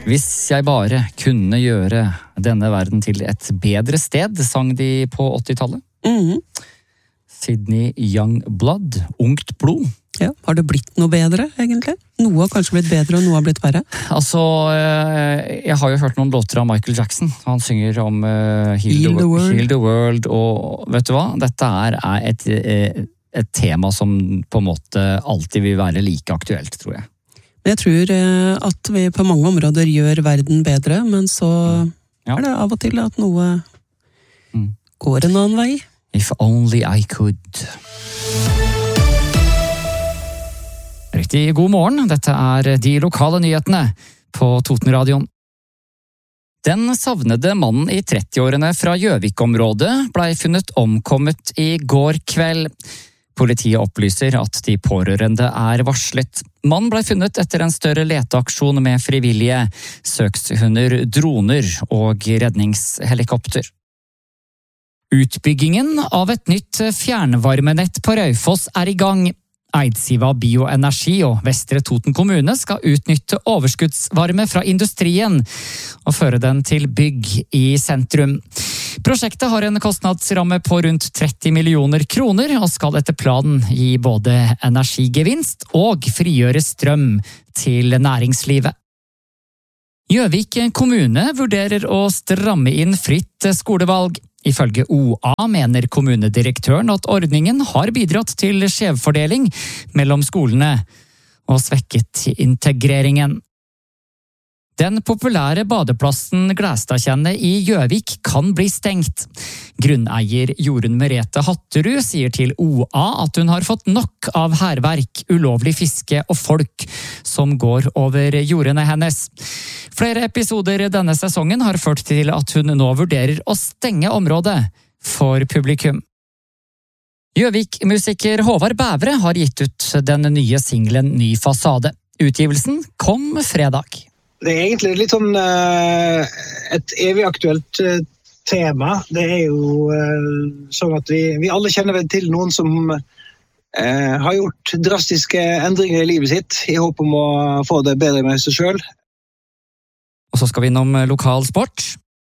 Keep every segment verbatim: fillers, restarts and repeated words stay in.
Hvis jeg bare kunne gjøre denne verden til et bedre sted, sang de på åttitallet. Mhm. Sydney Youngblood, ungt blod. Ja, har det blitt noe bedre, egentlig? Noe har kanskje blitt bedre, og noe har blitt verre. Altså, jeg har jo hørt noen låter av Michael Jackson. Han synger om uh, Heal, Heal the, the World. Heal the World, og vet du hva? Dette er et, et tema som på en måte alltid vil være like aktuelt, tror jeg. Jeg tror at vi på mange områder gjør verden bedre, men så Ja. er det av og til at noe Mm. går en annen vei. If only I could. Riktig god morgen, dette er de lokale nyhetene på Totenradioen. Den savnede mannen i trettiårene fra Gjøvik-området ble funnet omkommet i går kveld. Politiet opplyser at de pårørende er varslet. Mannen ble funnet etter en større leteaksjon med frivillige, søkshunder, droner og redningshelikopter. Utbyggingen av et nytt fjernvarmenett på Raufoss er i gang. Eidsiva Bioenergi og Vestre Toten kommune skal utnytte overskuddsvarme fra industrien og føre den til bygg i sentrum. Prosjektet har en kostnadsramme på rundt tretti millioner kroner og skal etter planen gi både energigevinst og frigjøre strøm til næringslivet. Gjøvik kommune vurderer å stramme inn fritt skolevalg. Ifølge O A mener kommunedirektøren at ordningen har bidratt til skjevfordeling mellom skolene og svekket integreringen. Den populære badeplassen Glæstadtjennet i Gjøvik kan bli stengt. Grunneier Jorunn Merete Hatterud sier til O A at hun har fått nok av hærverk, ulovlig fiske og folk som går over jordene hennes. Flere episoder denne sesongen har ført til at hun nå vurderer å stenge området for publikum. Gjøvik-musiker Håvard Bævre har gitt ut den nye singelen Ny fasade. Utgivelsen kom fredag. Det er egentlig litt sånn uh, et evig aktuelt uh, tema. Det er jo uh, sånn at vi, vi alle kjenner vel til noen som uh, har gjort drastiske endringer i livet sitt i håp om å få det bedre med seg selv. Og så skal vi innom lokal sport.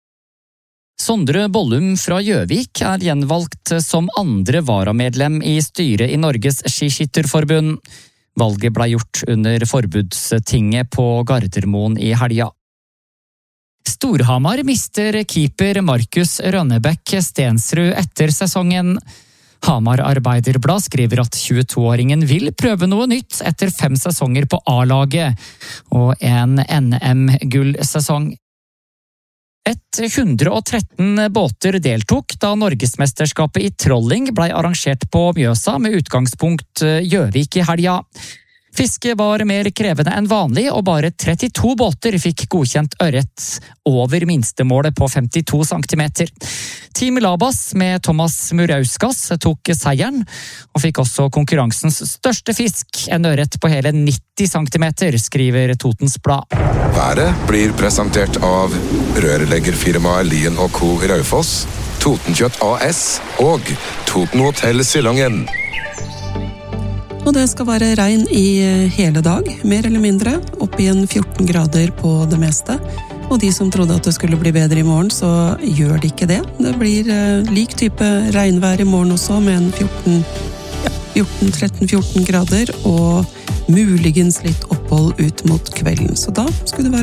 Sondre Bollum fra Gjøvik er gjenvalgt som andre varamedlem i styret i Norges skiskytterforbund. Valget ble gjort under forbudstinget på Gardermoen i helga. Storhamar mister keeper Markus Rønnebekk Stensrud etter sesongen. Hamar Arbeiderblad skriver at tjuetoåringen vil prøve noe nytt etter fem sesonger på A-laget og en N M-gullsesong. Et hundre og tretten båter deltok da Norgesmesterskapet i trolling ble arrangert på Mjøsa med utgangspunkt Gjøvik i helga. Fisket var mer krevende enn vanlig, og bare trettito båter fikk godkjent ørret over minstemålet på femtito centimeter. Team Labas med Thomas Murauskas tok seieren, og fikk også konkurransens største fisk, en ørret på hele nitti centimeter, skriver Totens Blad. Været blir presentert av rørleggerfirmaet Lien og Co. i Raufoss, Totenkjøtt A S og Toten Hotel Silongen. Og det skal være regn i hele dag, mer eller mindre, opp i en fjorten grader på det meste. Og de som trodde at det skulle bli bedre i morgen, så gjør det ikke det. Det blir lik type regnvær i morgen også, med en fjorten, ja, fjorten tretten fjorten grader, og muligens litt opphold ut mot kvelden. Så da skulle det være